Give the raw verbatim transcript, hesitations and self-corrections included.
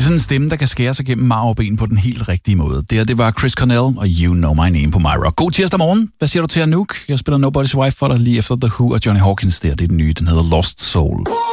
er sådan en stemme, der kan skære sig gennem marv og ben på den helt rigtige måde. Det her, det var Chris Cornell og You Know My Name på My Rock. God tirsdag morgen. Hvad siger du til Anouk? Jeg spiller Nobody's Wife for dig lige efter The Who og Johnny Hawkins der. Det er den nye, den hedder Lost Soul.